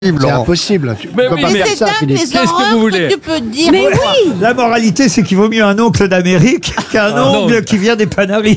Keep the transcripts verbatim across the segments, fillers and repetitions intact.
C'est impossible. Tu Mais peux oui, pas mais faire c'est ça, dingue Philippe. les Qu'est-ce que horreurs vous voulez tu peux dire. Mais oui. La moralité, c'est qu'il vaut mieux un oncle d'Amérique qu'un Ah, ongle non. qui vient des Panaris.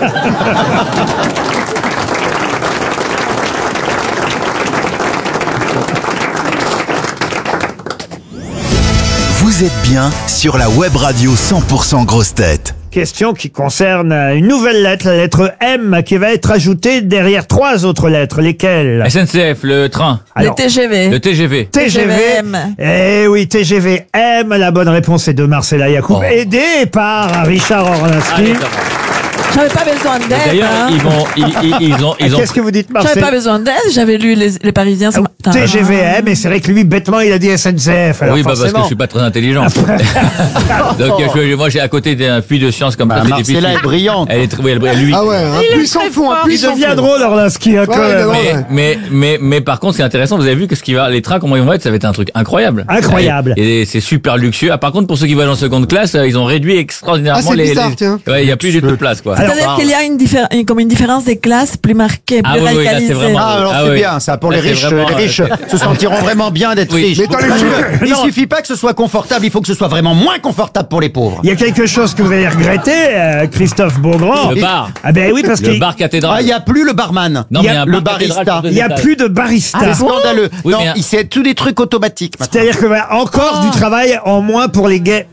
Vous êtes bien sur la web radio cent pour cent Grosses Têtes. Question qui concerne une nouvelle lettre, la lettre M, qui va être ajoutée derrière trois autres lettres. Lesquelles? S N C F, le train, Alors, Les T G V. le T G V. T G V. M. Eh oui, T G V M. La bonne réponse est de Marcella Yacoub, Oh. aidée par Richard Orlinski. Allez, ça va. J'avais pas besoin d'aide. D'ailleurs, hein. ils vont, ils, ils, ils ont, ils ont. Qu'est-ce que vous dites, J'avais Marcella? pas besoin d'aide. J'avais lu les, les Parisiens ce matin. T G V M, et c'est vrai que lui, bêtement, il a dit S N C F. Alors Oui, bah parce que forcément. je suis pas très intelligent. Donc je- moi j'ai à côté d'un puits de science comme Bah, ça. c'est Marcella difficile. est brillante. Elle est très, oui, elle brille. Lui. Ah ouais, un Il est plus sans très fond, un fort. plus Il sans devient fond. drôle, Orlinski, hein, quand Ouais, même. d'abord, Mais, ouais. mais, mais, mais par contre, ce qui est intéressant, vous avez vu que ce qui va, les trains, comment ils vont être, ça va être un truc incroyable. Incroyable. Et, et c'est super luxueux. Ah, par contre, pour ceux qui voient en seconde classe, euh, ils ont réduit extraordinairement Ah, c'est les, bizarre, les- tiens. Ouais, il y a plus du tout de place, quoi. Alors, C'est-à-dire Ah. qu'il y a une, diffé- une- comme une différence des classes plus marquée, Ah plus oui, oui, là, c'est radicalisée. vraiment- Ah, alors Ah c'est oui. bien, ça, pour les Là, c'est riches, vraiment, les euh, riches se sentiront vraiment bien d'être Oui. riches. Mais Bon, il Non. suffit pas que ce soit confortable, il faut que ce soit vraiment moins confortable pour les pauvres. Il y a quelque chose que vous allez regretter, euh, Christophe Beaugrand. Le bar. Ah ben oui, parce Le qu'il bar cathédrale. Ah, il y a plus le barman. Non, il y mais il y a a un le bar cathédrale barista. sur deux il y a étages. plus de barista. C'est scandaleux. Oui, non, mais un- il c'est tous des trucs automatiques maintenant. C'est-à-dire que voilà, encore du travail en moins pour les gays.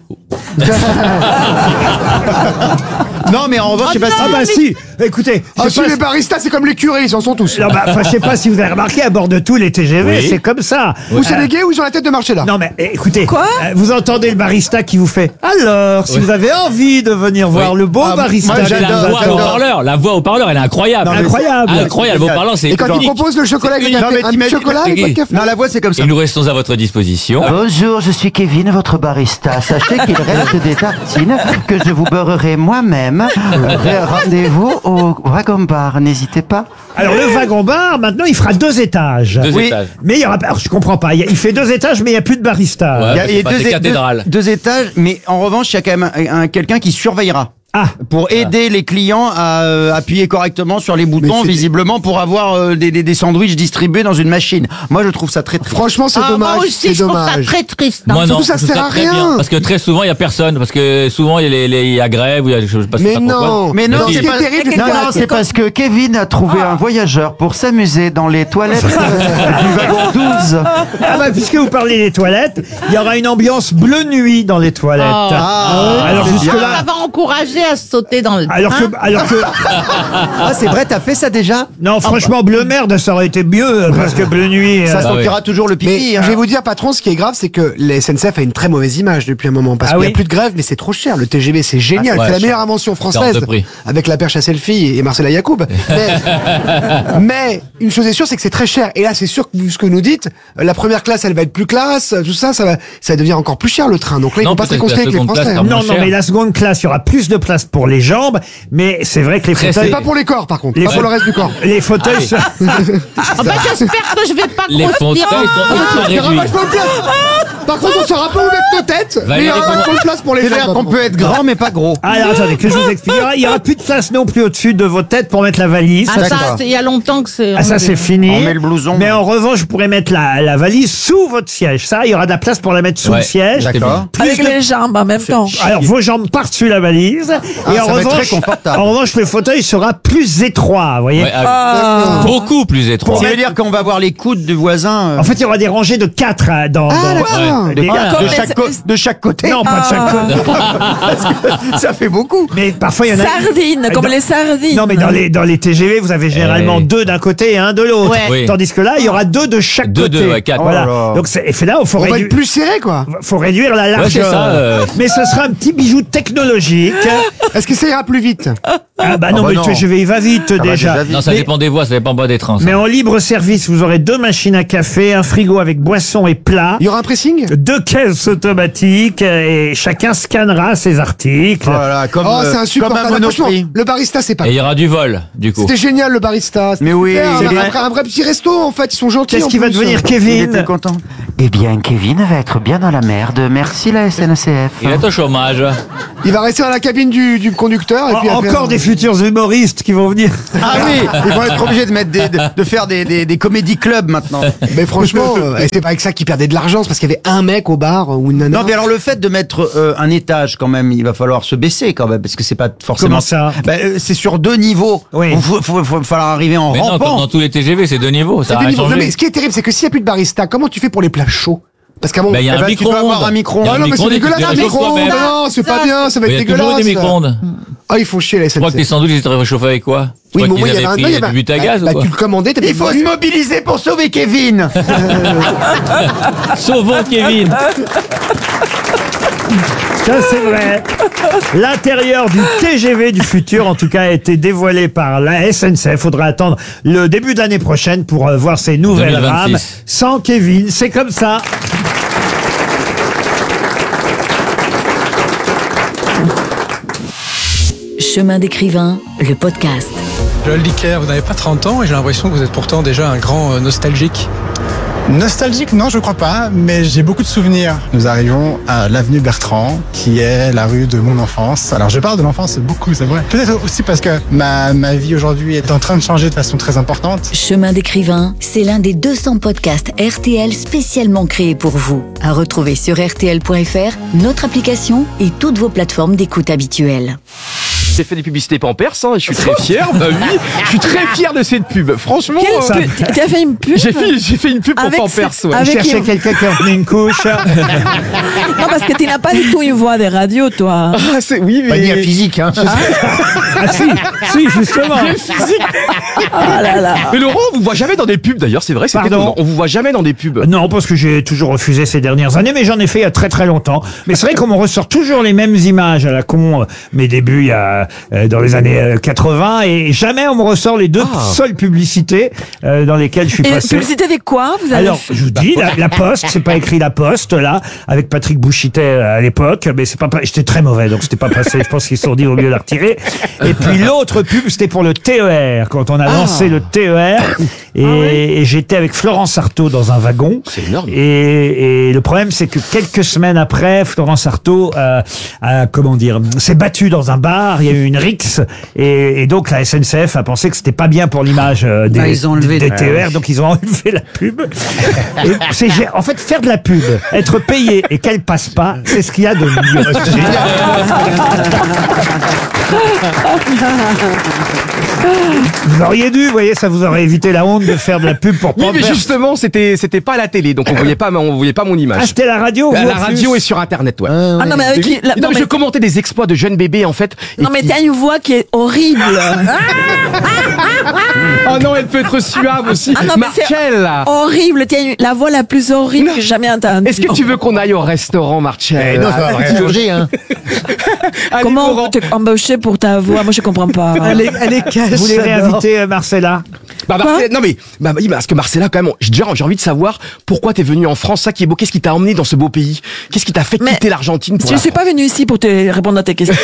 Non, mais en revanche, je sais pas Ah si... bah si, écoutez, je Ah, sais si pas les si- baristas, c'est comme les curés, ils en sont tous. non, bah, enfin, je sais pas si vous avez remarqué, à bord de tous les T G V, Oui. c'est comme ça. Ou c'est Euh, les gays ou ils ont la tête de marché là. Non mais eh, écoutez, Quoi euh, vous entendez le barista qui vous fait « Alors, si Oui. vous avez envie de venir voir le beau Ah, barista... moi, qui j'adore, vous La voix attend. au parleur, la voix au parleur, elle est incroyable. Non, mais Incroyable. Incroyable, le parleur, c'est Et quand ils unique. proposent le chocolat avec C'est un Non, mais un petit t'imagines- chocolat avec pas de café. Non, la voix, c'est comme ça. Et nous restons à votre disposition. Bonjour, je suis Kevin, votre barista. Sachez qu'il reste des tartines que je vous beurrerai moi-même. Euh, Rendez-vous au Wagon Bar, n'hésitez pas. Alors le wagon-bar, maintenant, il fera deux étages. Deux Oui. étages. Mais il y aura... Alors, je comprends pas, il y a- il fait deux étages, mais il n'y a plus de barista. Ouais. Il y a, il y a Bah, deux, c'est é- cathédrale. deux- deux étages, mais en revanche, il y a quand même un, un- quelqu'un qui surveillera. Ah, Pour aider les clients à euh, appuyer correctement sur les boutons, c'est- visiblement pour avoir euh, des, des, des sandwichs distribués dans une machine. Moi, je trouve ça très triste. Franchement, c'est Ah, moi dommage. aussi, C'est je trouve ça dommage. très triste. Moi non, surtout, ça je trouve sert à très rien. bien. Parce que très souvent il y a personne, parce que souvent il y a, les, les- il y a grève, ou il y a, je sais pas, je sais Mais pas pourquoi. non. Mais non, Non, c'est ce qui pas- est terrible, Mais Non, quoi, non, c'est c'est comme- parce que Kevin a trouvé un voyageur pour s'amuser dans les toilettes euh, du wagon douze. ah bah, puisque vous parlez des toilettes, il y aura une ambiance bleu nuit dans les toilettes. Ah, Alors c'est jusque bien. Ça là, va encourager à sauter dans le alors que, train. alors que, Ah, c'est vrai, t'as fait ça déjà non, franchement, bleu merde, ça aurait été mieux, euh, parce que bleu nuit. Ça euh, Bah sentira toujours le Mais pipi. hein. je vais vous dire, patron, ce qui est grave, c'est que la S N C F a une très mauvaise image depuis un moment. Parce Ah qu'il n'y oui. a plus de grève, mais c'est trop cher. Le T G V, c'est génial. Ah, ouais, c'est la cher. meilleure invention Hors française. de prix. Avec la perche à selfie et Marcella Yacoub. Mais, mais une chose est sûre, c'est que c'est très cher. Et là, c'est sûr que vu ce que nous dites, la première classe, elle va être plus classe. Tout ça, ça va, ça va devenir encore plus cher, le train. Donc là, ils Non, vont pas se peut-être que la réconcilier avec les seconde Français. classe hein. sera Non, moins non, cher. mais la seconde classe, il y aura plus de place pour les jambes, mais c'est vrai que les Très fauteuils... C'est pas pour les corps, par contre. Les Pas pour fa- le reste du corps. Les fauteuils... Ah, se- Ah bah, j'espère que je vais pas Les fauteuils grossir. sont ultra Il y aura réduits. vachement de place. Par contre, on saura pas où mettre nos têtes. Mais il y aura Valérie, vachement de place pour les C'est-à-dire jambes. qu'on peut être grand, mais pas gros. Ah, alors attendez, que je vous explique. Il y aura- Il y aura plus de place non plus au-dessus de vos têtes pour mettre la valise. Ah, Ça, ça, D'accord. c'est- il y a longtemps que c'est. Ah, ça c'est fini. On met le blouson. Mais en revanche, vous pourrez mettre la, la valise sous votre siège. Ça, il y aura de la place pour la mettre sous Ouais. le siège. D'accord. Plus Avec de- les jambes en même temps. Alors vos jambes par-dessus la valise. et en ça va être revanche, très confortable. en revanche, le fauteuil sera plus étroit. Vous voyez. Ouais, ah, beaucoup plus étroit. Ça veut dire qu'on va voir les coudes du voisin euh, En fait, il y aura des rangées de quatre hein, dans. Ah, dans- d'accord. de, des- Comme de les- chaque, co- de chaque côté. Non, pas de chaque côté. Ça fait beaucoup. Mais parfois, il y en a. Sardines, comme Dans- les sardines. Non, mais dans les dans les T G V, vous avez généralement Eh. deux d'un côté et un de l'autre. Ouais. Oui. Tandis que là, il y aura deux de chaque Deux, côté. deux, ouais, quatre. Voilà. Oh là là. Donc c'est et fait là, il faut On va réduire. être plus serré, quoi. Faut réduire la largeur. Ouais, c'est ça, euh. Mais ce sera un petit bijou technologique. Est-ce que ça ira plus vite? Ah bah non, Ah bah mais non. le T G V il va vite va déjà. déjà vite. Non, ça mais, dépend des voies, ça dépend pas des trains. ça. mais en libre service, vous aurez deux machines à café, un frigo avec boissons et plats. Il y aura un pressing? ligne. Deux caisses automatiques et chacun scannera ses articles. Voilà, comme, Oh, c'est euh, comme insupportable. un Franchement, Monoprix. le barista, c'est pas. Et il y aura du vol, du coup. C'était génial, le barista. C'était Mais oui, super, c'est un, vrai. vrai, un vrai petit resto, en fait. Ils sont gentils. Qu'est-ce en qui va plus. devenir Il était Kevin? content. Eh bien, Kevin va être bien dans la merde. Merci la S N C F. Il est au chômage. Il va rester dans la cabine du, du conducteur. Et puis En- après, Encore euh, des futurs humoristes qui vont venir. Ah oui, ils vont être obligés de mettre des, de, de faire des, des, des comédie clubs maintenant. Mais franchement, euh, et c'est pas avec ça qu'ils perdaient de l'argent, c'est parce qu'il y avait un mec au bar ou une nana. Non, mais alors le fait de mettre euh, un étage quand même, il va falloir se baisser quand même, parce que c'est pas forcément. Comment ça Bah, euh, c'est sur deux niveaux. Oui. Il faut, faut, faut falloir arriver en Mais non, comme rampant. dans tous les T G V, c'est deux niveaux. Ça C'est a des rien niveaux. Non, changé. mais ce qui est terrible, c'est que s'il n'y a plus de barista, comment tu fais pour les plats chauds? Parce qu'à mon Bah, il y a Eh un ben, tu dois micro-ondes. avoir un micro-ondes. Il y a Ah un non, mais c'est micro-ondes et tu dégueulasse, un les réchauffes micro-ondes. toi-même. Non, c'est pas bien, ça va Il y être a toujours dégueulasse. des micro-ondes. Ah, ils font chier, la Je crois que les S N C F. sandwichs étaient réchauffés avec quoi? Je Oui, crois mais qu'ils moi, il y avait avaient un pris non, il y avait du but à bah, gaz ou bah, quoi? tu le commandais, t'avais Il faut pas se vu. mobiliser pour sauver Kevin. Sauvons Kevin. Ça, c'est vrai. L'intérieur du T G V du futur, en tout cas, a été dévoilé par la S N C F. Faudra attendre le début de l'année prochaine pour euh, voir ces nouvelles deux mille vingt-six. rames. Sans Kevin, c'est comme ça. Chemin d'écrivain, le podcast. Joël Dicker, vous n'avez pas trente ans et j'ai l'impression que vous êtes pourtant déjà un grand euh, nostalgique. Nostalgique, non, je crois pas, mais j'ai beaucoup de souvenirs. Nous arrivons à l'avenue Bertrand, qui est la rue de mon enfance. Alors, je parle de l'enfance beaucoup, c'est vrai. Peut-être aussi parce que ma, ma vie aujourd'hui est en train de changer de façon très importante. Chemin d'écrivain, c'est l'un des deux cents podcasts R T L spécialement créés pour vous. À retrouver sur R T L point F R, notre application et toutes vos plateformes d'écoute habituelles. J'ai fait des publicités Pampers, hein, et je suis très fier. Bah oui, je suis très fier de cette pub. Franchement, Quelle euh, pub? Tu as fait une pub? j'ai fait, j'ai fait une pub pour Avec Pampers. ce- Ouais. avec- Je cherchais quelqu'un qui a remis une couche. Non, parce que tu n'as pas du tout une voix de radio, toi. Ah, c'est oui, mais Pas ni à physique, hein. Ah si, si, justement. Ah là là. Mais Laurent, on vous voit jamais dans des pubs d'ailleurs, c'est vrai, c'est Pardon étonnant. On vous voit jamais dans des pubs. Non, parce que j'ai toujours refusé ces dernières années, mais j'en ai fait il y a très très longtemps. Mais c'est vrai qu'on me ressort toujours les mêmes images à la con, euh, mes débuts il y a, euh, dans les années euh, quatre-vingts, et jamais on me ressort les deux seules publicités euh, dans lesquelles je suis Et passé. publicité avec quoi vous avez Alors, fait je vous dis, la, la Poste, c'est pas écrit la Poste, là, avec Patrick Bouchitet à l'époque, mais c'est pas, pas- j'étais très mauvais, donc c'était pas passé, je pense qu'ils se sont dit au mieux de la retirer. Et puis l'autre pub, c'était pour le T E R, quand on a lancé le T E R, et, et j'étais avec Florence Artaud dans un wagon. C'est énorme. Et, et le problème, c'est que quelques semaines après, Florence Artaud a, a, comment dire, s'est battue dans un bar, il y a eu une rixe, et, et donc la S N C F a pensé que c'était pas bien pour l'image euh, des, Ah, ils ont enlevé des le- T E R, donc ils ont enlevé la pub. Et c'est gé- en fait, faire de la pub, être payé et qu'elle passe pas, c'est ce qu'il y a de mieux. C'est Vous auriez dû, vous voyez, ça vous aurait évité la honte de faire de la pub pour Oui, mais Pampers. justement, c'était c'était pas à la télé, donc on voyait pas, on voyait pas mon image. Ah, c'était la radio, À vous, la en radio plus et sur Internet, ouais. Ah non, mais avec qui- la- non, non, mais mais- je commentais des exploits de jeunes bébés en fait. et Non, mais qui- tu as une voix qui est horrible. Oh non, elle peut être suave aussi. Ah non, mais c'est Marcel, horrible. Tu as une- la voix la plus horrible que j'ai jamais entendue. est-ce que tu veux qu'on aille au restaurant, Marcel? Eh non, ça va rien changer, hein. Allez, Comment Laurent. on peut t'embaucher pour ta voix? Moi, je comprends pas. Elle est, elle est cash. Vous voulez réinviter euh, Marcella? Bah, Marcella- non mais bah, oui, parce que Marcella quand même, j'ai déjà j'ai envie de savoir pourquoi t'es venu en France, ça qui est beau. Qu'est-ce qui t'a emmené dans ce beau pays? Qu'est-ce qui t'a fait Mais quitter l'Argentine pour Je la ne suis pas venue ici pour te répondre à tes questions.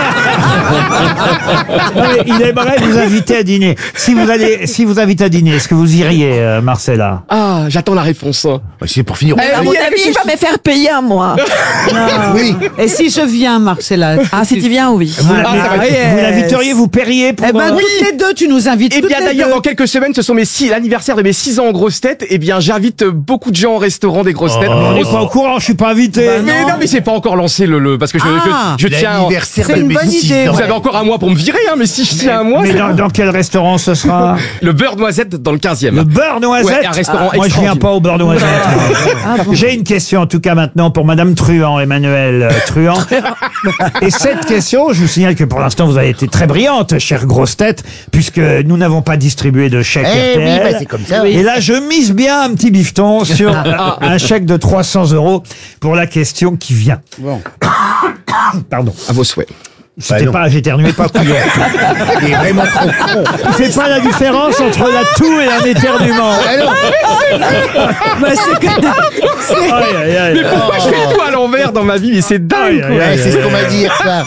Non, mais il aimerait vous inviter à dîner. Si vous allez, si vous invite à dîner, est-ce que vous iriez, euh, Marcella? Ah, j'attends la réponse. C'est pour finir. Mais à mon oui, avis, il va me faire payer à moi. Oui. Et si je viens, Marcella? Ah, si tu viens, oui. Vous, Ah, la- ça va être- vous l'inviteriez, vous paieriez pour... Eh ben, euh, toutes les deux, tu nous invites. Et toutes bien les d'ailleurs deux. dans quelques semaines, ce sont mes six l'anniversaire de mes six ans en grosses têtes. Et bien j'invite euh, beaucoup de gens au restaurant des grosses têtes. on n'est pas au courant, je suis pas invité. Mais non, mais c'est pas encore lancé le, le parce que je, Ah, je, je tiens. en- L'anniversaire C'est de une mes bonne six idée. ans. Vous avez encore un mois pour me virer, hein, mais si je tiens un mois, Mais c'est dans, dans quel restaurant ce sera? le beurre noisette dans le quinzième. Le beurre noisette. Ouais, un restaurant Ah, moi, je viens extraordinaire. pas au beurre noisette. J'ai une question, en tout cas, maintenant, pour Madame Truand, Emmanuel euh, Truand. Et cette question, je vous signale que pour l'instant, vous avez été très brillante, chère grosse tête, puisque nous n'avons pas distribué de chèque Eh R T oui, L. bah, c'est comme ça. Et là, je mise bien un petit bifton sur un chèque de trois cents euros pour la question qui vient. Bon. Pardon. À vos souhaits. C'était non. pas, j'éternuais pas couillon. Il est vraiment trop con. Tu fais pas la différence entre la toux et un éternuement. Bah, c'est que- c'est- Aïe, aïe, aïe. Mais pourquoi je fais tout à l'envers dans ma vie? Mais c'est dingue, Aïe, quoi. aïe, aïe, Ouais, c'est ce qu'on m'a dit hier soir.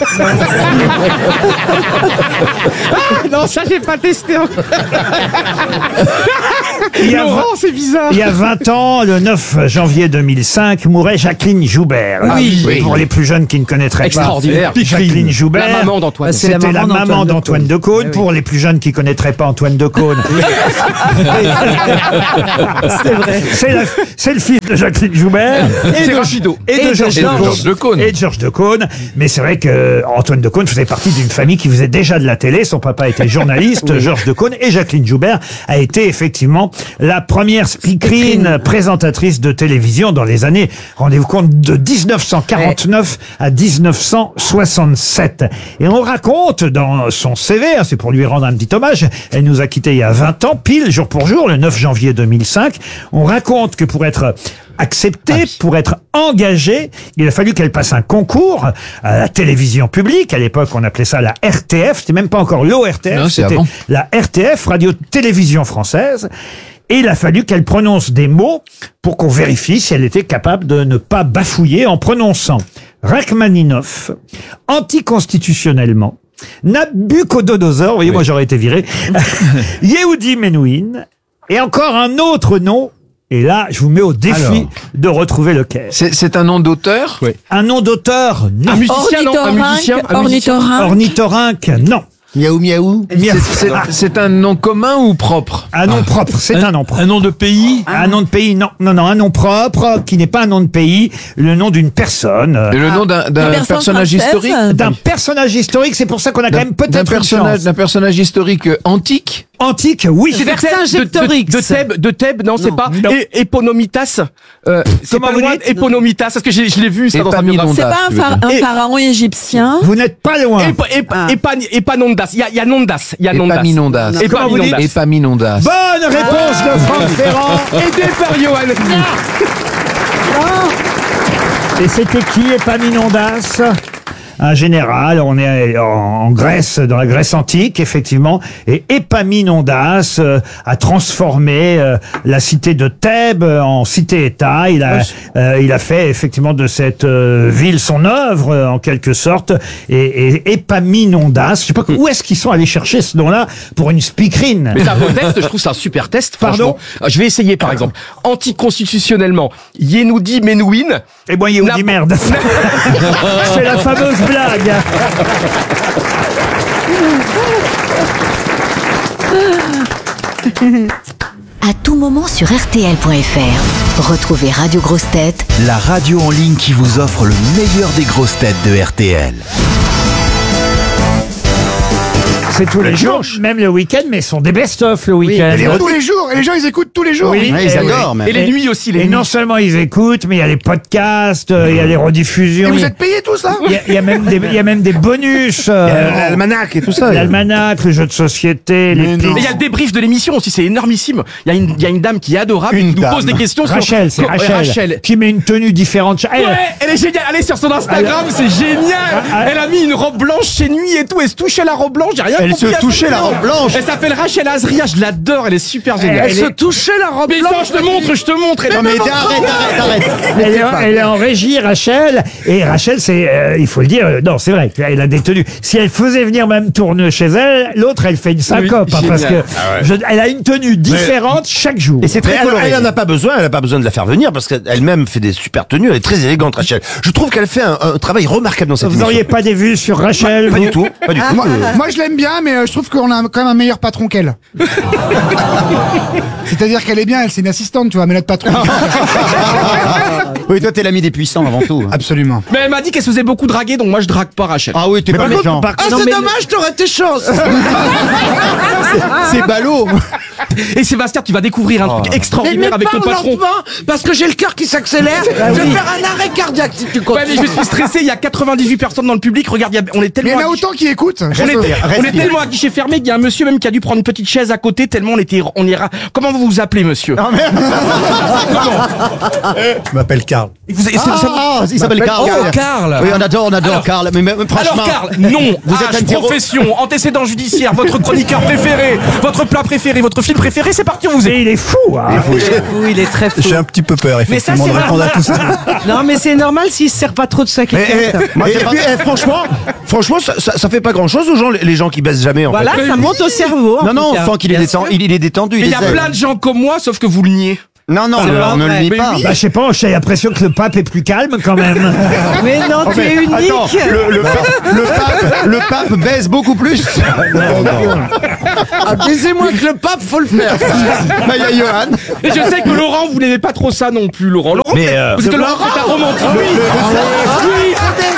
Non, ça, j'ai pas testé. Il y a Laurent, c'est bizarre. Il y a vingt ans, le neuf janvier deux mille cinq, mourait Jacqueline Joubert. Ah oui. Oui. Pour les plus jeunes qui ne connaîtraient Extraordinaire. pas Jacqueline Joubert. La maman d'Antoine. C'est la C'était la maman maman d'Antoine d'Antoine de Decaune. Caunes. Pour les plus jeunes qui ne connaîtraient pas Antoine Decaune. C'est vrai. C'est la- c'est le fils de Jacqueline Joubert. Et C'est de, Rapido. et de Et de Georges Georges Decaune. Et de Georges Decaune. Mais c'est vrai que Antoine Decaune faisait partie d'une famille qui faisait déjà de la télé. Son papa était journaliste, Georges Decaune. Et Jacqueline Joubert a été effectivement la première speakerine présentatrice de télévision dans les années, rendez-vous compte, de dix-neuf cent quarante-neuf à dix-neuf cent soixante-sept. Et on raconte dans son C V, hein, c'est pour lui rendre un petit hommage, elle nous a quittés il y a vingt ans, pile, jour pour jour, le neuf janvier deux mille cinq. On raconte que pour être acceptée, pour être engagée, il a fallu qu'elle passe un concours à la télévision publique. À l'époque, on appelait ça la R T F. C'était même pas encore l'O R T F, Non, c'est c'était avant. la R T F, Radio-Télévision Française. Et il a fallu qu'elle prononce des mots pour qu'on vérifie si elle était capable de ne pas bafouiller en prononçant Rachmaninov, anticonstitutionnellement, Nabucodonosor, vous voyez, moi j'aurais été viré, Yehudi Menuhin, et encore un autre nom. Et là, je vous mets au défi Alors. de retrouver lequel. C'est c'est un nom d'auteur? Un nom d'auteur, non. Un musicien, non? Un musicien? Un musicien? Ornithorynque. Ornithorynque, non. Miaou miaou. Miaou. C'est- c'est- C'est un nom commun ou propre? Un nom propre, c'est un, nom propre. Un nom de pays? Un nom de pays, non, non, non, un nom propre qui n'est pas un nom de pays, le nom d'une personne. euh, Et le nom d'un d'un Une personne personnage française historique? D'un personnage historique, c'est pour ça qu'on a quand même D'un peut-être une personnage, chance. d'un personnage historique euh, antique? Antique, oui. C'est de Thèbes, de, Vercingétorix. de, de Thèbes, de Thèbes, non, c'est Non. pas. Non. Et, Éponomitas. Euh, c'est Comment pas vous loin dites Éponomitas, parce que j'ai- je l'ai vu ça dans un biographie. C'est pas un, phara- un Et- pharaon égyptien. Vous n'êtes pas loin. Épa- épa- épa- Épanondas. Il y a, il y a Nondas. Il y a Nondas. Épaminondas. Comment vous dites Épaminondas. Bonne réponse de Franck Ferrand. Aidé par Johan. Et c'était qui, Épaminondas? Un général, on est en en Grèce, dans la Grèce antique, effectivement, et Épaminondas euh, a transformé euh, la cité de Thèbes en cité-État. Il a, euh, il a fait effectivement de cette euh, ville son œuvre, euh, en quelque sorte, et, et Épaminondas, je sais pas où est-ce qu'ils sont allés chercher ce nom-là pour une speakerine. Mais c'est un beau test, je trouve ça un super test. Pardon franchement. Je vais essayer, par exemple. Anticonstitutionnellement, Yehudi Menuhin. Et moi, il dit merde. C'est la fameuse blague. À tout moment sur R T L point F R. Retrouvez Radio Grosses Têtes La radio en ligne qui vous offre le meilleur des grosses têtes de R T L. C'est tous les jours, même le week-end, mais ce sont des best-of le week-end. Et tous les jours. Et les gens, ils écoutent tous les jours. Oui, Ouais, ils et- adorent, même. Et les nuits aussi, les Et nuits. non seulement ils écoutent, mais il y a les podcasts, euh, il y a les rediffusions. Et il vous y a- êtes payés tous, là? il y, a, il y a même des, il y a même des bonus. euh, L'almanach et tout ça. L'almanach, le jeu de société, les Mais piles. non. Mais il y a le débrief de l'émission aussi, c'est énormissime. Il y, a une- il y a une dame qui est adorable, Une qui nous dame. pose des questions Rachel, c'est sur... Ouais, Rachel, Rachel. qui met une tenue différente. Elle- Ouais, elle est géniale. Allez sur son Instagram, c'est génial. ah, Elle a mis une robe blanche chez nuit et tout. Elle se touchait la robe blanche. J'ai rien Elle compris. se à touchait son la nom. robe blanche. Elle s'appelle Rachel Azria. Je l'adore. Elle est super géniale. Elle se touchait la robe blanche. Je te montre, je te montre. Elle Non, mais arrête, arrête, arrête. Elle est, en- elle est en régie, Rachel. Et Rachel, c'est, euh, il faut le dire, euh, non, c'est vrai, elle a des tenues. Si elle faisait venir même tourner chez elle, l'autre, elle fait une syncope, Oui, hein, parce que génial. je- elle a une tenue différente chaque jour. Et c'est très Mais elle, coloré. elle en a pas besoin, elle a pas besoin de la faire venir parce qu'elle-même fait des super tenues, elle est très élégante, Rachel. Je trouve qu'elle fait un, un travail remarquable dans cette Vous émission. n'auriez pas des vues sur Rachel Pas vous du tout, pas du tout. Moi, moi, je l'aime bien, mais euh, je trouve qu'on a quand même un meilleur patron qu'elle. C'est-à-dire qu'elle est bien, elle c'est une assistante, tu vois, mais notre patron. Oui, toi, t'es l'ami des puissants avant tout. Absolument. Mais elle m'a dit qu'elle se faisait beaucoup draguer, donc moi je drague pas Rachel. Ah oui, t'es Mais pas par contre, méchant. par- Ah, non, c'est mais- dommage, t'aurais tes chances. C'est ballot. Et Sébastien, tu vas découvrir un truc Mais, extraordinaire mais avec ton parle patron. lentement, parce que j'ai le cœur qui s'accélère. Bah Je vais oui. faire un arrêt cardiaque si tu Ouais, continues. mais je suis stressé, il y a quatre-vingt-dix-huit personnes dans le public. Regarde, il y a- on est tellement. Mais il y en a à guichet- autant qui écoutent. On est, on est tellement à guichet fermé qu'il y a un monsieur même qui a dû prendre une petite chaise à côté tellement on était, on ira. Comment vous vous appelez, monsieur? Je m'appelle Karl. Et vous- et c'est- Ah, ça- ah, il s'appelle Karl. Oh, Karl. Oui, on adore, on adore Alors- Karl. Mais, mais franchement. Alors Karl, non, Vous âge, êtes un terreau- profession, antécédent judiciaire, votre chroniqueur préféré, votre plat préféré, votre film préféré, c'est parti, on vous Et il est fou, hein. Oui, il est très fou. J'ai un petit peu peur, Mais ça, effectivement, c'est de répondre à tout ça. Non, mais c'est normal s'il se sert pas trop de sa Eh, cliquette. eh, moi, et puis, eh, franchement, franchement, ça, ça, ça fait pas grand chose aux gens, les, les gens qui baissent jamais, en Voilà, fait. ça monte au cerveau. en Non, non, tout on cas. sent qu'il est, Bien détendu, sûr. il, il est détendu. Mais il il y a essaie. plein de gens comme moi, sauf que vous le niez. Non, non, C'est on, pas on ne vrai. le nie Mais pas. oui. Bah, je sais pas, j'ai l'impression que le pape est plus calme quand même. Mais non, tu es unique. Attends, le, le, pape, le, pape, le pape baise beaucoup plus. Ah, baisez-moi que le pape, faut le faire. Bah, il y a Johan. Et je sais que Laurent, vous n'aimez pas trop ça non plus, Laurent. Laurent, Mais, euh, parce que Laurent, c'est un romantique. Oui, oui.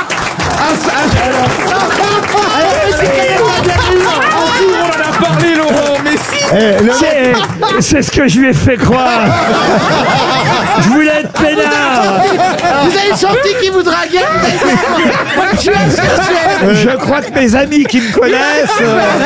On en a parlé, Laurent, mais si. C'est- C'est ce que je lui ai fait croire. Je voulais être peinard. Vous avez senti qu'il vous draguait? Tu as cherché. Je crois que mes amis qui me connaissent.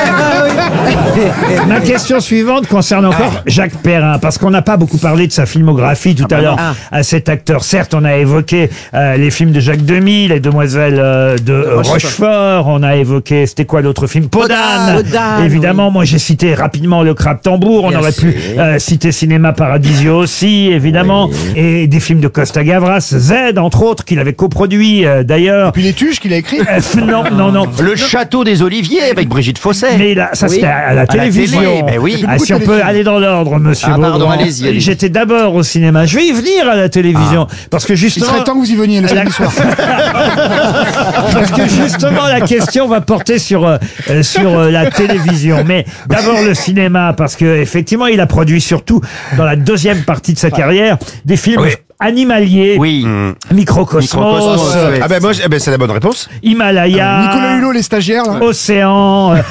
euh, Ma question suivante concerne encore Jacques Perrin, parce qu'on n'a pas beaucoup parlé de sa filmographie tout à l'heure à cet acteur. Certes, on a évoqué euh, les films de Jacques Demy, Les Demoiselles euh, de euh, Rochefort. On a évoqué, c'était quoi l'autre film? Podane. Podane, Évidemment, moi j'ai cité rapidement Le Crabe Tambour. On Bien aurait pu sûr. euh, citer Cinéma Paradisio aussi, évidemment, et des films de Costa Gavras, Z entre autres, qu'il avait coproduit euh, d'ailleurs. Puis les tuches qu'il a écrit. Euh, non, non, non. Le château des Oliviers avec Brigitte Fosset. Mais là, ça c'était à la À la télévision. télé, mais oui. Ah, beaucoup si de on peut téléfilms. aller dans l'ordre, monsieur. Ah, pardon, Beaugrand. allez-y, allez-y. J'étais d'abord au cinéma. Je vais y venir à la télévision. Parce que Il justement. serait temps que vous y veniez le La- samedi soir. Parce que justement, la question va porter sur, euh, euh, sur euh, la télévision. Mais d'abord le cinéma, parce que effectivement, il a produit surtout dans la deuxième partie de sa carrière des films Oui. animaliers. Oui. Microcosmos, Microcosmos, euh, ouais. Ah ben moi, je- eh ben, c'est la bonne réponse. Himalaya, Nicolas Hulot, les stagiaires, là. Océan, euh,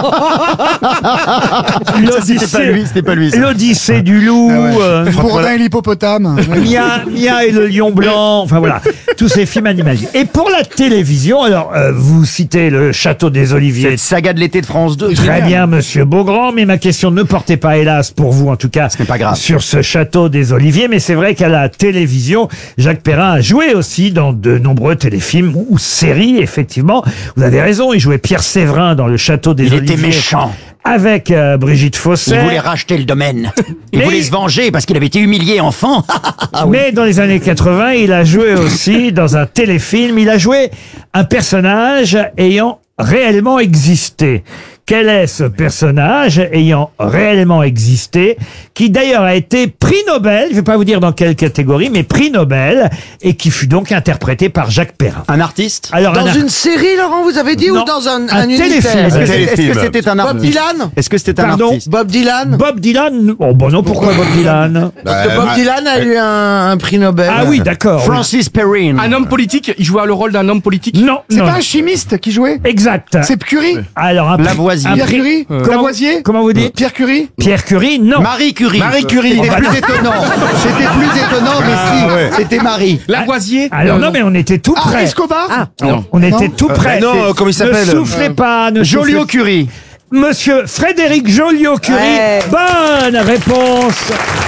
C'était pas lui, c'était pas lui. ça. l'Odyssée du loup, Ah ouais. euh, Bourdin et l'hippopotame. Mia, Mia et le lion blanc, enfin voilà, tous ces films animaliers. Et pour la télévision, alors euh, vous citez le Château des Oliviers. Cette saga de l'été de France deux. Très bien, monsieur Beaugrand, mais ma question ne portait pas, hélas, pour vous en tout cas, n'est pas grave. sur ce Château des Oliviers, mais c'est vrai qu'à la télévision, Jacques Perrin a joué aussi dans de nombreux téléfilms ou séries, effectivement. Vous avez raison, il jouait Pierre Séverin dans le Château des Il Oliviers. était méchant. Avec euh, Brigitte Il Fossé. voulait racheter le domaine. Il Mais- voulait se venger parce qu'il avait été humilié enfant. Ah oui. Mais dans les années quatre-vingts, il a joué aussi dans un téléfilm. Il a joué un personnage ayant réellement existé. Quel est ce personnage ayant réellement existé, qui d'ailleurs a été prix Nobel, je ne vais pas vous dire dans quelle catégorie, mais prix Nobel, et qui fut donc interprété par Jacques Perrin. Un artiste Alors, Dans un une série, Laurent, vous avez dit, Non, ou dans un, un un unitaire? téléfilm. Est-ce que, Un c'est- est-ce que téléfilm. c'était un Bob artiste Dylan? Est-ce que c'était un Pardon artiste Bob Dylan? Bob Dylan. Oh bon non, pourquoi Bob Dylan Parce que Bob bah, Dylan a eu un, un prix Nobel. Ah oui, d'accord. oui. Francis Perrine. Un homme politique, il jouait le rôle d'un homme politique. Non, C'est non. pas un chimiste qui jouait? Exact. C'est Curie? Alors un prix- Lavoisier. un Pierre prix- Curie? Comment- Lavoisier? Comment vous dites Pierre Curie? Pierre Curie, non. Marie Curie. Marie Curie. C'était Oh, bah plus non. étonnant. C'était plus étonnant, mais si. C'était Marie. Lavoisier. Alors euh, non, mais on était tout Ah, près. Escobar? Ah, Non. On était Non. tout près. non, euh, comment il s'appelle Ne soufflez pas. Ne Joliot soufflez- Curie. Monsieur Frédéric Joliot-Curie. Ouais. Bonne réponse.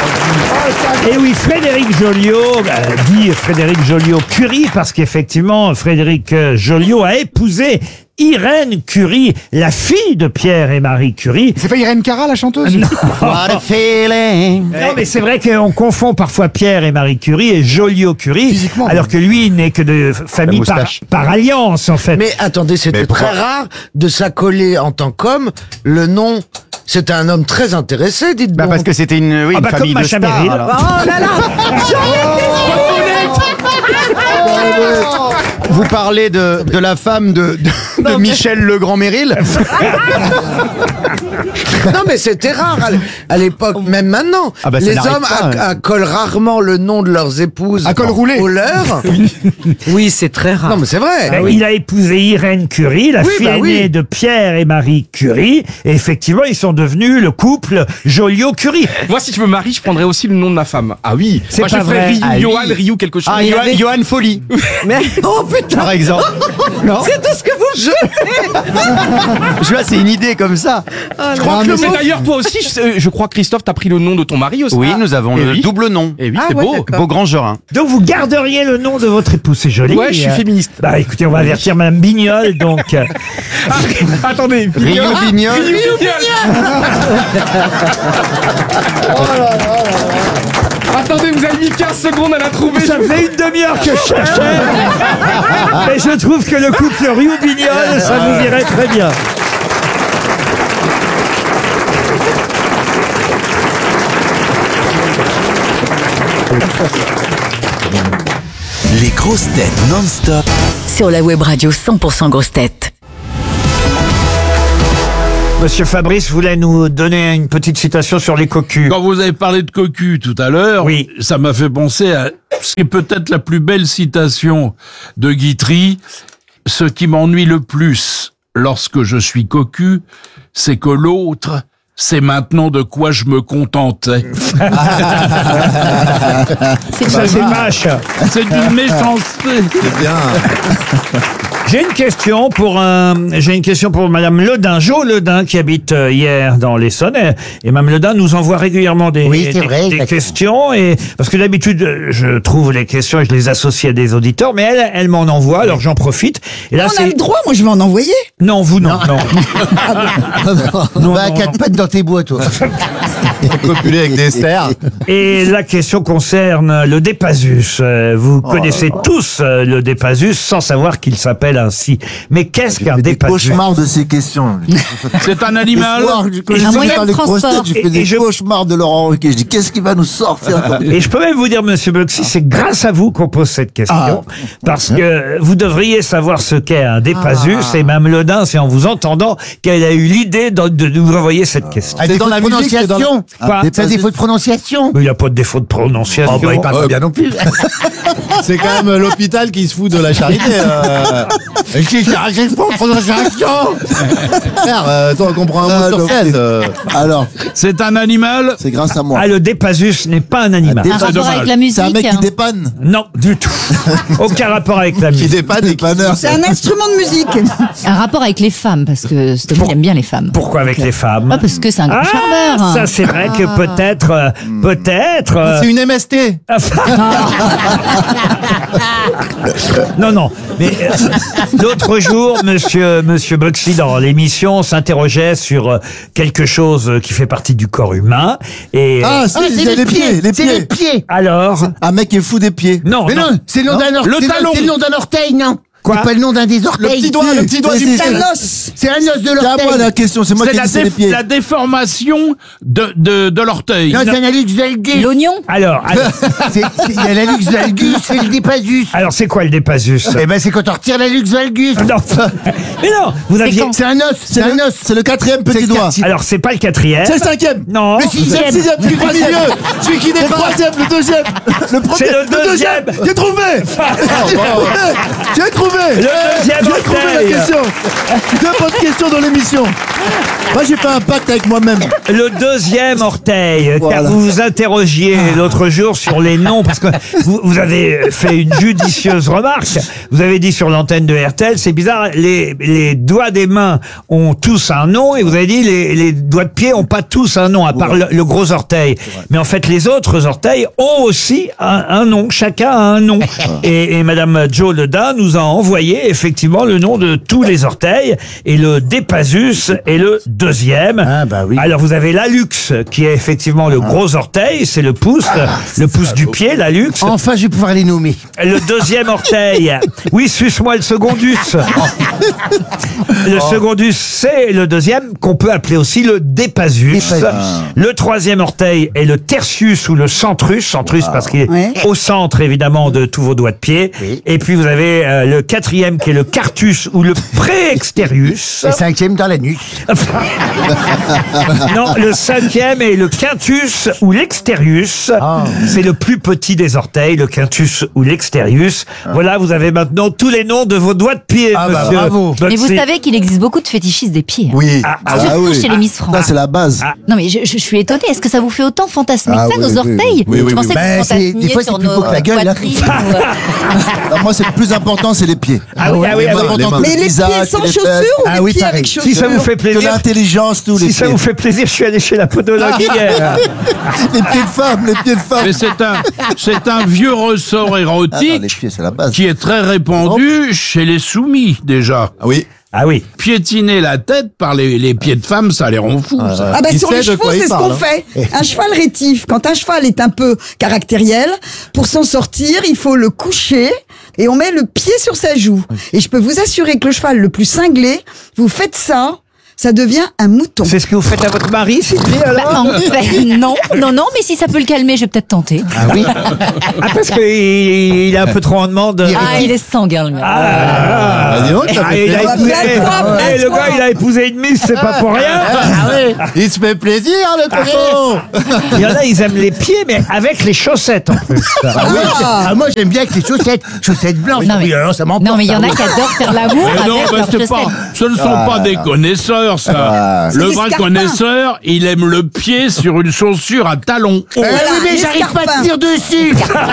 Et oui, Frédéric Joliot, bah, dit Frédéric Joliot-Curie, parce qu'effectivement, Frédéric euh, Joliot a épousé Irène Curie, la fille de Pierre et Marie Curie. C'est pas Irène Cara, la chanteuse? Non. What a feeling. Non, mais c'est vrai qu'on confond parfois Pierre et Marie Curie et Joliot-Curie, Physiquement, alors oui. que lui, il n'est que de famille par, moustache. par alliance, en fait. mais attendez, c'était Mais pourquoi très rare de s'accoler en tant qu'homme le nom. C'était un homme très intéressé, dites Bah donc. parce que c'était une, oui, Ah une bah, comme famille de Macha stars. Merrill. alors. Oh là là! Vous parlez de, de la femme de, de- de Michel Legrand-Méril. Non, mais c'était rare à l- à l'époque, même maintenant. Ah bah, ça les n'arrive hommes pas, acc- ouais. accolent rarement le nom de leurs épouses À col roulé. au leur. Oui, c'est très rare. Non, mais c'est vrai. Euh, Il a épousé Irène Curie, la Oui, fille bah aînée oui. de Pierre et Marie Curie. Et effectivement, ils sont devenus le couple Joliot-Curie. Moi, si je me marie, je prendrais aussi le nom de ma femme. Ah oui. C'est Moi, pas je ferais vrai. Ryu, Ah oui. Johan, Ryu, quelque chose. Ah, Johan, Johan Folie, Mais, oh putain, par exemple. Non, c'est tout ce que vous faites. je vois, c'est une idée comme ça. Je crois que c'est d'ailleurs toi aussi. Je, je crois, Christophe, t'as pris le nom de ton mari aussi. Oui, nous avons Eh le oui. double nom. Et oui, Ah c'est ouais, beau. d'accord. Beaugrand-Gerin. Donc vous garderiez le nom de votre épouse, c'est joli. Ouais, je suis Euh, féministe. Bah écoutez, on va avertir Madame Bignol, donc. euh, Ah, attendez. Rio Bignol. Ryu Bignol. Attendez, vous avez mis quinze secondes à la trouver. Ça fait une demi-heure que je cherchais. Mais je trouve que le couple Rio-Bignol, ça vous irait très bien. Les grosses têtes non-stop Sur la web radio cent pour cent grosses têtes. Monsieur Fabrice voulait nous donner une petite citation sur les cocus. Quand vous avez parlé de cocu tout à l'heure, Oui. ça m'a fait penser à ce qui est peut-être la plus belle citation de Guitry. Ce qui m'ennuie le plus lorsque je suis cocu, c'est que l'autre sait maintenant de quoi je me contentais. Ça, c'est vache. C'est une méchanceté. C'est bien. J'ai une question pour un, j'ai une question pour Madame Ledin, Jo Ledin, qui habite euh, hier dans l'Essonne. Et, et Madame Ledin nous envoie régulièrement des, Oui, c'est des, vrai, des exactement. questions. Et parce que d'habitude, euh, je trouve les questions et je les associe à des auditeurs, mais elle, elle m'en envoie, alors j'en profite. Et là, On a c'est le droit, moi je vais en envoyer. non, vous non, non. Non, Bah, non, quatre non. pattes dans tes bois, toi. Copulé avec des stères. Et la question concerne le Dépasus. Euh, Vous connaissez tous euh, le Dépasus sans savoir qu'il s'appelle ainsi. Mais qu'est-ce qu'un Des Dépasus? cauchemars de ces questions. C'est un animal. Le soir, quand je Un suis moyen dans de les grosses transport. têtes, je fais Et- des et je- cauchemars de Laurent Ruquier. Je dis, qu'est-ce qu'il va nous sortir comme- Et je peux même vous dire, Monsieur Boxy, c'est grâce à vous qu'on pose cette question, parce que vous devriez savoir ce qu'est un Dépasus, et Mme Ledin, c'est en vous entendant qu'elle a eu l'idée de, de nous envoyer cette question. Ah, défaut de prononciation. Quoi C'est un défaut de prononciation. Il n'y a pas de défaut de prononciation. Oh, bah, il parle pas bien non plus. C'est quand même l'hôpital qui se fout de la charité. Euh... Et qui j'arrive pas en prononciation. Frère, euh, toi, on comprend un mot sur seize. euh. Alors, C'est un animal. c'est grâce à moi. Ah, le Dépasus n'est pas un animal. Un rapport avec la musique. C'est un mec qui dépanne. Non, du tout. Aucun rapport avec la Qui musique. dépanne et qui... C'est un instrument de musique. Un rapport avec les femmes, parce que Stomy aime bien les femmes. Pourquoi avec les femmes? Ah, parce que c'est un grand Ah, charmeur. ça c'est vrai que peut-être, euh, peut-être. euh, C'est une M S T. Non, non. Mais euh, l'autre jour, Monsieur Monsieur Boxy dans l'émission s'interrogeait sur euh, quelque chose qui fait partie du corps humain. Et Ah, si, c'est c'est les les pieds, pieds, les c'est pieds. les pieds. alors, Un mec qui est fou des pieds. non, Mais non, c'est le nom d'un orteil. Le c'est talon. C'est le nom d'un orteil, non. Quoi? C'est pas le nom d'un des orteils. Le petit doigt, le petit doigt Si, du si, pied. si. Un os. C'est un os de C'est à moi l'orteil. la question, c'est moi C'est qui la, dis c'est les déf- pieds. la déformation de, de, de l'orteil. Non, c'est un hallux valgus. L'oignon. alors, alors, C'est- c'est- Il y a l'hallux valgus et le dépasus. alors, c'est quoi le Dépasus? Eh ben, c'est quand on retire l'hallux valgus. Non, mais non, vous aviez. C'est un os. C'est un os. C'est le quatrième C'est petit le doigt. quartier. Alors, c'est pas le quatrième. C'est le cinquième. Non. Le C'est sixième. le sixième, celui qui est milieu. Celui qui dépasse. Le troisième, le deuxième. Le premier. C'est le deuxième. J'ai trouvé. J'ai trouvé. Le deuxième J'ai trouvé la orteil. question. Deux bonnes questions dans l'émission. Moi, j'ai fait un pacte avec moi-même. Le deuxième orteil, Voilà. car vous vous interrogiez l'autre jour sur les noms, parce que vous, vous avez fait une judicieuse remarque. Vous avez dit sur l'antenne de R T L, c'est bizarre, les, les doigts des mains ont tous un nom, et vous avez dit les, les doigts de pied ont pas tous un nom, à part le, le gros orteil. Mais en fait, les autres orteils ont aussi un, un nom, chacun a un nom. Et, et Madame Jo Ledin nous a envoyé effectivement le nom de tous les orteils, et le Dépasus est le deuxième. Ah bah oui. Alors vous avez l'hallux qui est effectivement le gros orteil, c'est le pouce, le pouce du pied, l'hallux. Enfin, je vais pouvoir les nommer. Le deuxième orteil, oui, suce-moi le secondus. Le secondus, c'est le deuxième qu'on peut appeler aussi le dépasus. Dépasus. Le troisième orteil est le tertius ou le centrus, centrus parce qu'il est Ouais. au centre évidemment de tous vos doigts de pied. Oui. Et puis vous avez euh, le quatrième qui est le quartus ou le préexterius. Le cinquième dans l'anus. Non, le cinquième est le quintus ou l'exterius. Ah. C'est le plus petit des orteils, le quintus ou l'exterius. Voilà, vous avez maintenant tous les noms de vos doigts de pied, Ah bah, monsieur. bravo. Mais vous Boxy. savez qu'il existe beaucoup de fétichistes des pieds. hein. Oui. Ah, ah, Surtout oui. chez les Miss France. Ça, c'est la base. Non mais je, je suis étonnée, est-ce que ça vous fait autant fantasmer Ah que ça, oui, nos oui, orteils oui, oui, Je pensais oui. que Ben, vous c'est- fantasmiez des fois, c'est sur plus nos beau que la gueule, hein. poitrines ou, euh, Non, moi, c'est le plus important, c'est les pieds. Ah oui, ah oui, C'est ah plus oui. important que Mais le les pieds visage, sans que les chaussures fesses, ou Ah les oui, pieds pareil. avec Si chaussures? ça vous fait que plaisir, l'intelligence, tous les si ça pieds. vous fait plaisir, je suis allé chez la podologue hier. Les pieds de femme, les pieds de femme. Mais c'est un, c'est un vieux ressort Ah non, les érotique pieds, c'est la base. qui est très répandu chez les soumis, déjà. Ah oui. Ah oui. Piétiner la tête par les, les pieds de femme, ça les rend fous, ça. Ah bah Il sur sait les de chevaux, quoi il c'est ce parle, qu'on hein. fait. Un cheval rétif, quand un cheval est un peu caractériel, pour s'en sortir, il faut le coucher et on met le pied sur sa joue. Et je peux vous assurer que le cheval le plus cinglé, vous faites ça, ça devient un mouton. C'est ce que vous faites à votre mari, Sylvie, alors Bah, en fait, non, non, non, mais si ça peut le calmer, je vais peut-être tenter. Ah oui. Ah, parce qu'il il est un peu trop en demande. Ah, il est sanguin, le mien. Ah, Ah, dis donc, ça Ah, fait il a plaisir. épousé, Calme-toi, Eh, le calme-toi. gars, il a épousé une miss, c'est pas pour rien. Ah oui. Il se fait plaisir, le cochon. Il y en a, ils aiment les pieds, mais avec les chaussettes en plus. Ah oui. Ah, moi, j'aime bien avec les chaussettes. Chaussettes blanches. Non, mais- Oui, alors, ça m'emporte. Non, mais il y en a Ah oui. qui adorent faire l'amour Mais non, avec mais leurs c'est pas, chaussettes. ce ne sont pas des connaisseurs, ça. Ah. Le C'est des vrai scarpins. connaisseur, il aime le pied sur une chaussure à talons hauts. Eh oui, mais les j'arrive pas à scarpins. te dire dessus.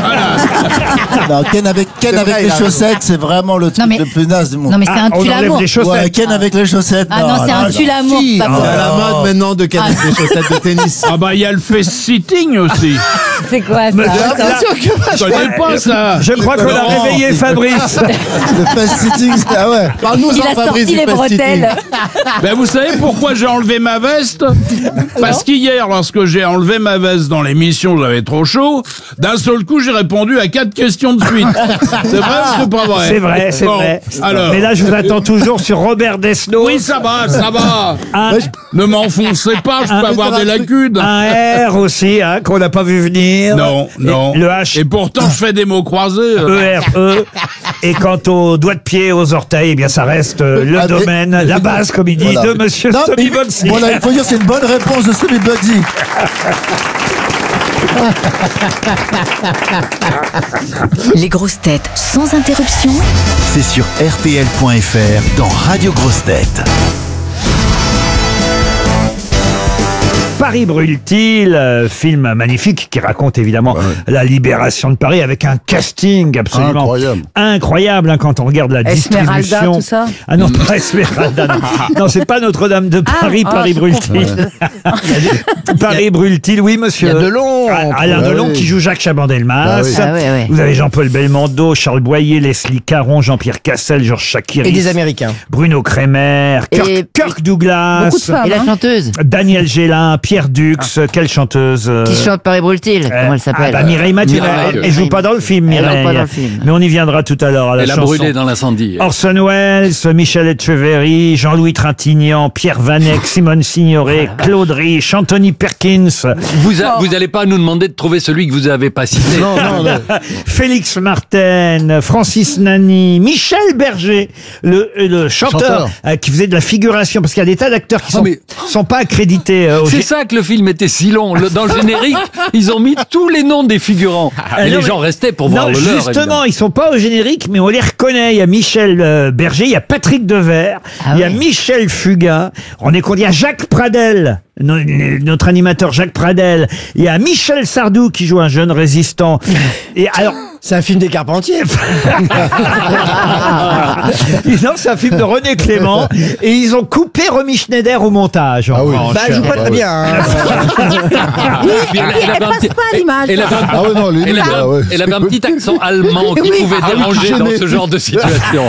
Non, Ken avec, Ken C'est avec vrai, les il a raison. chaussettes, c'est vraiment le truc Non, mais- le plus naze du monde. Non, mais c'est Ah, un on enlève tue-l'amour. les chaussettes. Ouais, Ken avec les chaussettes. Ah non, c'est un tue-l'amour, si. pas Ah, pour- C'est à la mode maintenant de canner Ah. des chaussettes de tennis. Ah bah, il y a le face-sitting aussi. C'est quoi Mais ça là, là, Je connais pas ça. je crois qu'on a Laurent, réveillé Fabrice. Le fast sitting, c'est- ah ouais. Parle-nous Il en a Fabrice sorti du les fast sitting. bretelles. Ben vous savez pourquoi j'ai enlevé ma veste? Parce qu'hier, lorsque j'ai enlevé ma veste dans l'émission, j'avais trop chaud. D'un seul coup, j'ai répondu à quatre questions de suite. C'est vrai ou c'est pas vrai? C'est vrai, c'est Bon, vrai. Alors. Mais là, je vous attends toujours sur Robert Desnos. Oui, ça va, ça va. Un, Ne m'enfoncez pas, je peux avoir des lacunes. un R aussi, hein, qu'on n'a pas vu venir. Non, Et non. le H. Et pourtant, je fais des mots croisés. E R E. Et quant aux doigts de pied, aux orteils, eh bien, ça reste euh, le Ah, mais- domaine, la base, comme il dit, Voilà. de Monsieur Non, Tommy mais- Boxy. Voilà, il faut dire, c'est une bonne réponse de Tommy Bugsy. Les grosses têtes sans interruption. C'est sur R T L point F R dans Radio Grosses Têtes. Paris brûle-t-il, euh, film magnifique qui raconte évidemment la libération de Paris avec un casting absolument Incroyable. incroyable, hein, quand on regarde la Esmeralda, distribution. tout ça Ah non, pas Esmeralda. Non, non c'est pas Notre-Dame de Paris. ah, Paris je brûle-t-il. Paris brûle-t-il, oui monsieur. Il y a Delon. Ah, Alain Ah Delon oui. qui joue Jacques Chaban-Delmas. Ah oui. Ah ouais, ouais. Vous avez Jean-Paul Belmondo, Charles Boyer, Leslie Caron, Jean-Pierre Cassel, Georges Chakiris. Et des Américains. Bruno Kremer, Kirk, Et- Kirk Douglas. Beaucoup de femmes. Et la hein. chanteuse Daniel Gélin, Pierre Dux, quelle chanteuse euh, qui chante Paris brûle-t-il, euh, comment elle s'appelle ah bah, Mireille Mathieu. Mireille. Elle, elle joue pas dans le film, Elle joue Mireille. pas dans le film. Mais on y viendra tout à l'heure à la Elle a chanson. brûlé dans l'incendie. Orson Welles, Michel Etcheverry, Jean-Louis Trintignant, Pierre Vanek, Simone Signoret, Claude Rich, Anthony Perkins, Vous, a- vous allez pas nous demander de trouver celui que vous avez pas cité. Non, non, non. Félix Martin, Francis Nani, Michel Berger, le, euh, le chanteur, Chanteur. euh, qui faisait de la figuration, parce qu'il y a des tas d'acteurs qui Ah, sont, mais- sont pas accrédités euh, au C'est gé- ça que le film était si long. Le- dans le générique, ils ont mis tous les noms des figurants. Euh, Et non, les mais- gens restaient pour voir non, le leur. justement, évidemment. ils sont pas au générique, mais on les reconnaît. Il y a Michel euh, Berger, il y a Patrick Devers, Ah il y a ouais. Michel Fugain. On est compte, il y a Jacques Pradel, no- notre animateur Jacques Pradel. Il y a Michel Sardou qui joue un jeune résistant. Et alors, C'est un film des Carpentiers. Non, c'est un film de René Clément et ils ont coupé Romy Schneider au montage. En revanche. Bah, elle joue pas très bien. Hein. Et puis, elle, elle avait un petit- pas à l'image. Elle avait un, Ah ouais, non, les elle nuls, avait un- là, ouais. elle avait un petit accent allemand qui Oui. pouvait Ah oui, déranger qui dans gênait. ce genre de situation.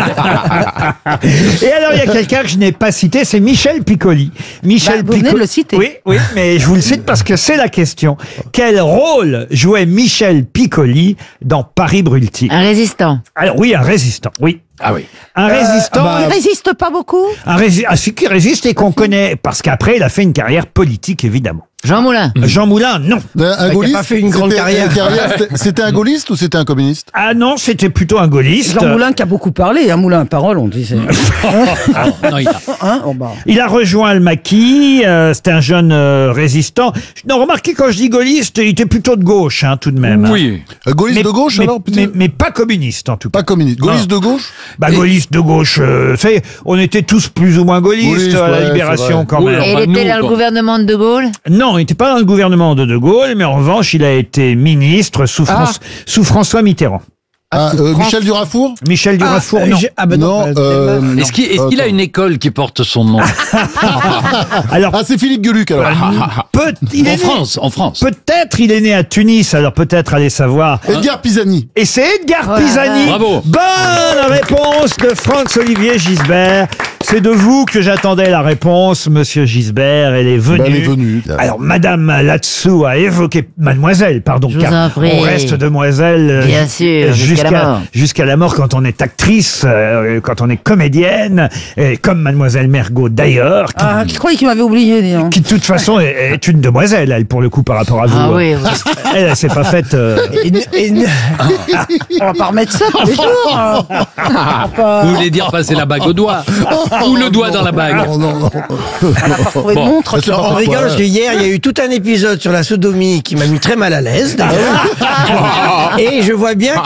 Et alors, il y a quelqu'un que je n'ai pas cité, c'est Michel Piccoli. Michel Bah, vous venez de Piccoli- le citer. Oui, oui, mais je vous le cite parce que c'est la question. Quel rôle jouait Michel Piccoli dans Paris Brûle-t-il? Un résistant. Alors oui, un résistant, oui. Ah oui. Un résistant, Il résiste pas beaucoup. un rési- ah, celui qui résiste et qu'on connaît, parce qu'après, il a fait une carrière politique, évidemment. Jean Moulin. Jean Moulin, non. Un, un a gaulliste. pas fait une grande C'était- carrière. c'était- C'était un gaulliste ou c'était un communiste? Ah non, c'était plutôt un gaulliste. Jean Moulin qui a beaucoup parlé, hein, Moulin à parole, on dit. c'est- Non, il a- Hein oh, bah. Il a rejoint le maquis, euh, c'était un jeune euh, résistant. Non, remarquez, quand je dis gaulliste, il était plutôt de gauche, hein, tout de même. hein. Oui. Un gaulliste Mais, de gauche mais, alors mais, mais pas communiste, en tout cas. Pas communiste. Gaulliste de gauche? Bah, gaulliste de gauche, euh, c'est- on était tous plus ou moins gaullistes Gaulliste, à la ouais, Libération, c'est vrai. quand Oui, même. Et Enfin, il était nous, dans le quoi. gouvernement de De Gaulle. Non, il n'était pas dans le gouvernement de De Gaulle, mais en revanche, il a été ministre sous, France- sous François Mitterrand. Ah, euh, Michel Durafour? Michel Durafour, Ah, non. j'ai- ah, bah non, Non, bah, euh, bah, Est-ce qu'il est-ce qu'il a une école qui porte son nom? Alors, Ah, c'est Philippe Gueluc alors. peut, il est En né- France, en France. peut-être il est né à Tunis, alors peut-être allez savoir. Edgar Pisani. Et c'est Edgar Oh là Pisani. là. Bravo. Bonne réponse de Franz-Olivier Gisbert. C'est de vous que j'attendais la réponse, monsieur Gisbert. Elle est venue. Ben, elle est venue. Alors, madame là-dessous a évoqué, mademoiselle, pardon, Je vous car en prie. on reste demoiselle. euh, Bien sûr, jusqu'à la mort. Jusqu'à la mort quand on est actrice, euh, quand on est comédienne, et comme mademoiselle Mergot d'ailleurs, qui, Ah, je croyais qu'il m'avait oublié, dis donc. qui de toute façon est, est une demoiselle, elle, pour le coup, par rapport à vous. Ah oui, hein. oui. Elle, elle s'est pas faite... euh, Et- et- On va pas remettre ça tous les jours. hein. On va pas- Vous voulez dire passer la bague au doigt? Ou le doigt dans la bague? Non, non, non. On n'a pas trouvé de Bon. montre. Je sais pas On pourquoi. rigole parce que hier, il y a eu tout un épisode sur la sodomie qui m'a mis très mal à l'aise, d'ailleurs. Et je vois bien